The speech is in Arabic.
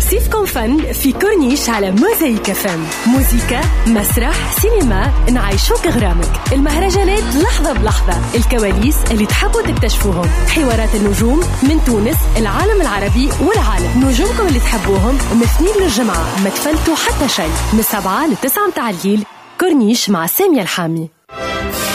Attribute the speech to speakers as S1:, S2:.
S1: صيفكم فن في كورنيش على موزايك فم. موسيقى، مسرح، سينما، نعيشوك غرامك. المهرجانات لحظة بلحظة، الكواليس اللي تحبوا تكتشفوهم، حوارات النجوم من تونس، العالم العربي والعالم. نجومكم اللي تحبوهم من الاثنين للجمعة، ما تفلتوا حتى شيء. من 7 ل 9 متاع الليل، كورنيش مع سامية الحامي.